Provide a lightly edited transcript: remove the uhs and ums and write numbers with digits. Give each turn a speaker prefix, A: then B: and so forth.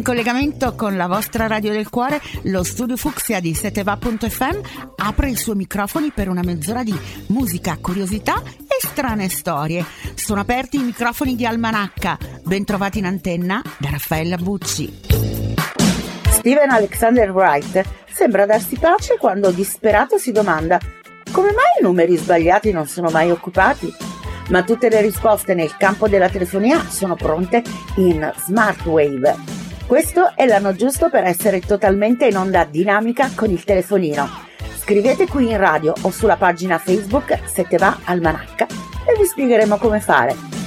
A: In collegamento con la vostra radio del cuore, lo studio Fucsia di seteva.fm apre i suoi microfoni per una mezz'ora di musica, curiosità e strane storie. Sono aperti i microfoni di Almanacca. Ben trovati in antenna da Raffaella Bucci.
B: Steven Alexander Wright sembra darsi pace quando disperato si domanda: come mai i numeri sbagliati non sono mai occupati? Ma tutte le risposte nel campo della telefonia sono pronte in Smartwave. Questo è l'anno giusto per essere totalmente in onda dinamica con il telefonino. Scrivete qui in radio o sulla pagina Facebook Seteva Almanacca e vi spiegheremo come fare.